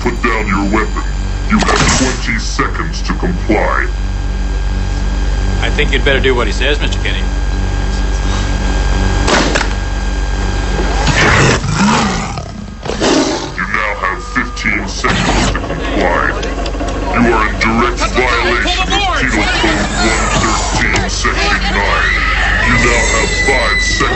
put down your weapon. You have 20 seconds to comply. I think you'd better do what he says, Mr. Kenny. You now have 15 seconds to comply. You are in direct violation of Penal Code 113, Section 9. You now have 5 seconds.